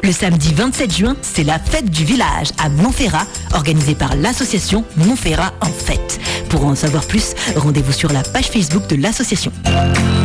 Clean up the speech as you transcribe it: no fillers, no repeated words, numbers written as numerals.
Le samedi 27 juin, c'est la fête du village à Montferrat, organisée par l'association Montferrat en fête. Pour en savoir plus, rendez-vous sur la page Facebook de l'association.